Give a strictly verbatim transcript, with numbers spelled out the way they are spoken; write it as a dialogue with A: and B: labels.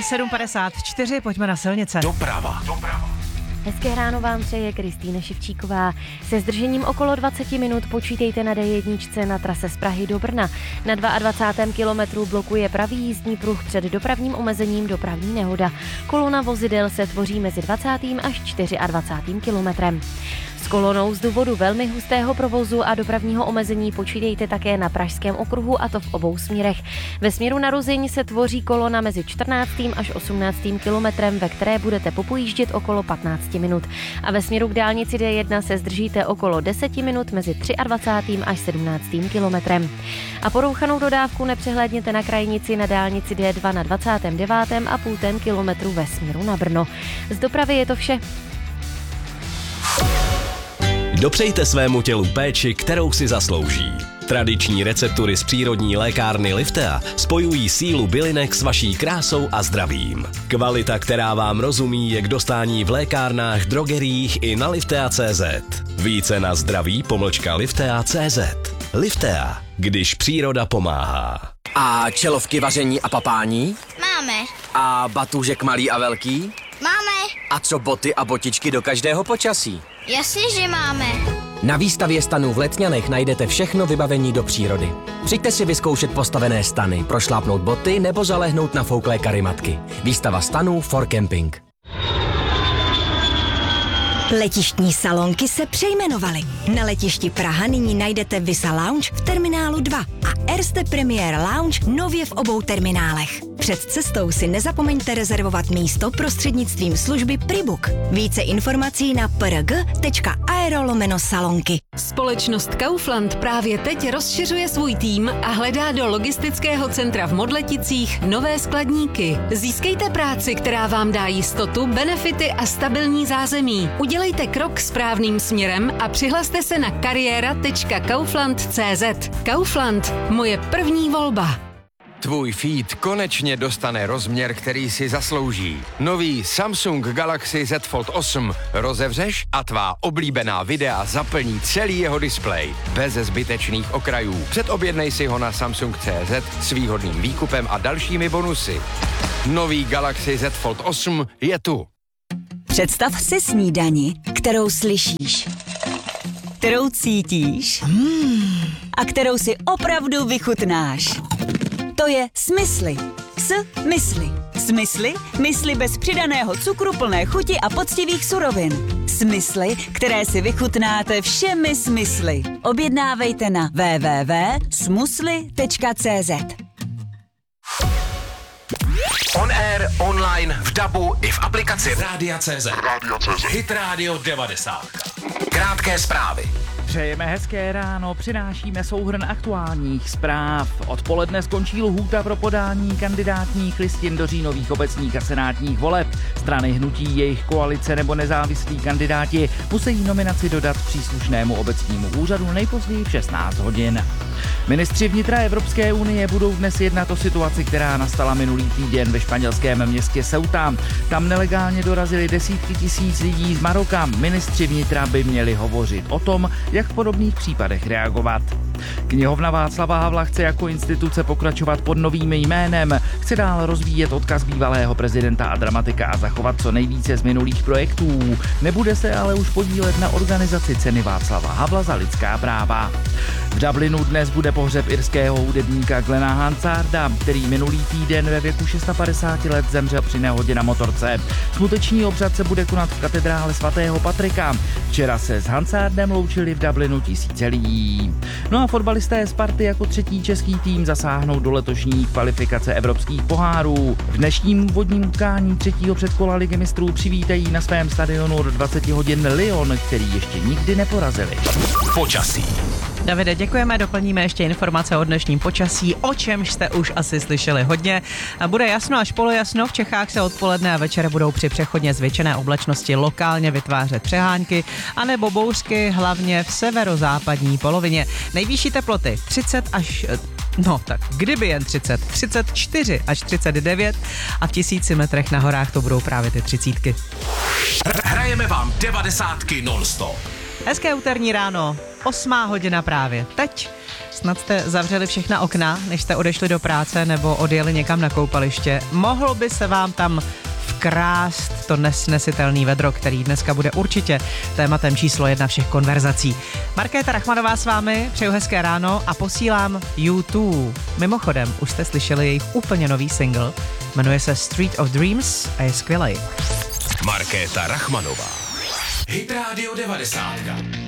A: sedm padesát čtyři, pojďme na silnice.
B: Doprava. Doprava.
C: Hezké ráno vám přeje Kristýna Ševčíková. Se zdržením okolo dvacet minut počítejte na D jedna na trase z Prahy do Brna. Na dvacátém druhém kilometru blokuje pravý jízdní pruh před dopravním omezením dopravní nehoda. Kolona vozidel se tvoří mezi dvacátým až dvacátým čtvrtým kilometrem. S kolonou z důvodu velmi hustého provozu a dopravního omezení počítejte také na Pražském okruhu, a to v obou směrech. Ve směru na Ruzyň se tvoří kolona mezi čtrnáctým až osmnáctým kilometrem, ve které budete popojíždět okolo patnáct minut. A ve směru k dálnici D jedna se zdržíte okolo deset minut mezi dvacátým třetím až sedmnáctým kilometrem. A porouchanou dodávku nepřehlédněte na krajnici na dálnici D dva na dvacátém devátém a půl kilometru ve směru na Brno. Z dopravy je to vše.
D: Dopřejte svému tělu péči, kterou si zaslouží. Tradiční receptury z přírodní lékárny Liftea spojují sílu bylinek s vaší krásou a zdravím. Kvalita, která vám rozumí, je k dostání v lékárnách, drogeriích i na liftea tečka cé zet. Více na zdraví pomlčka liftea tečka cé zet. Liftea, když příroda pomáhá.
E: A čelovky vaření a papání?
F: Máme.
E: A batůžek malý a velký?
F: Máme.
E: A co boty a botičky do každého počasí?
F: Jasně, že máme.
E: Na výstavě stanů v Letňanech najdete všechno vybavení do přírody. Přijďte si vyzkoušet postavené stany, prošlápnout boty nebo zalehnout na fouklé karimatky. Výstava stanů for camping.
G: Letištní salonky se přejmenovaly. Na letišti Praha nyní najdete Visa Lounge v terminálu dva a Erste Premier Lounge nově v obou terminálech. Před cestou si nezapomeňte rezervovat místo prostřednictvím služby Pribook. Více informací na prg tečka aero lomeno salonky.
H: Společnost Kaufland právě teď rozšiřuje svůj tým a hledá do logistického centra v Modleticích nové skladníky. Získejte práci, která vám dá jistotu, benefity a stabilní zázemí. Udělejte krok správným směrem a přihlaste se na kariéra tečka kaufland tečka cé zet. Kaufland, moje první volba.
B: Tvůj feed konečně dostane rozměr, který si zaslouží. Nový Samsung Galaxy Z Fold osm rozevřeš a tvá oblíbená videa zaplní celý jeho displej. Bez zbytečných okrajů. Předobjednej si ho na Samsung tečka cé zet s výhodným výkupem a dalšími bonusy. Nový Galaxy Z Fold osm je tu.
I: Představ si snídani, kterou slyšíš, kterou cítíš mm. a kterou si opravdu vychutnáš. To je Smysly. S-mysli. Smysly? Mysli bez přidaného cukru, plné chuti a poctivých surovin. Smysly, které si vychutnáte všemi smysly. Objednávejte na w w w tečka smysly tečka cé zet.
D: On air, online, v dabu i v aplikaci Rádia tečka cé zet. Hit Radio devadesát. Krátké zprávy.
J: Přejeme hezké ráno, přinášíme souhrn aktuálních zpráv. Odpoledne skončí lhůta pro podání kandidátních listin do říjnových obecních a senátních voleb. Strany, hnutí, jejich koalice nebo nezávislí kandidáti musí nominaci dodat příslušnému obecnímu úřadu nejpozději v šestnáct hodin. Ministři vnitra Evropské unie budou dnes jednat o situaci, která nastala minulý týden ve španělském městě Ceuta. Tam nelegálně dorazili desítky tisíc lidí z Maroka. Ministři vnitra by měli hovořit o tom, jak v podobných případech reagovat. Knihovna Václava Havla chce jako instituce pokračovat pod novým jménem. Chce dál rozvíjet odkaz bývalého prezidenta a dramatika a zachovat co nejvíce z minulých projektů. Nebude se ale už podílet na organizaci ceny Václava Havla za lidská práva. V Dublinu dnes bude pohřeb irského hudebníka Glena Hansarda, který minulý týden ve věku padesát šest let zemřel při nehodě na motorce. Smuteční obřad se bude konat v katedrále svatého Patrika. Včera se s Hansardem loučili v Dublinu tisíce lidí. No a fotbalisté Sparty jako třetí český tým zasáhnou do letošní kvalifikace evropských pohárů. V dnešním úvodním utkání třetího předkola Ligy mistrů přivítají na svém stadionu do dvacet hodin Lyon, který ještě nikdy neporazili.
D: Počasí.
A: Davide, děkujeme, doplníme ještě informace o dnešním počasí, o čemž jste už asi slyšeli hodně. Bude jasno až polojasno, v Čechách se odpoledne a večer budou při přechodně zvětšené oblačnosti lokálně vytvářet přehánky, anebo bouřky, hlavně v severozápadní polovině. Nejvyšší teploty třicet až... No tak kdyby jen třicet, třicet čtyři až třicet devět a v tisíci metrech na horách to budou právě ty třicítky.
D: Hrajeme vám devadesátky non-stop.
A: Hezké úterní ráno, osmá hodina právě teď. Snad jste zavřeli všechna okna, než jste odešli do práce nebo odjeli někam na koupaliště. Mohlo by se vám tam vkrást to nesnesitelný vedro, který dneska bude určitě tématem číslo jedna všech konverzací. Markéta Rachmanová s vámi, přeju hezké ráno a posílám U dva. Mimochodem, už jste slyšeli jejich úplně nový single, jmenuje se Street of Dreams a je skvělej.
D: Markéta Rachmanová. Hit Radio devadesát.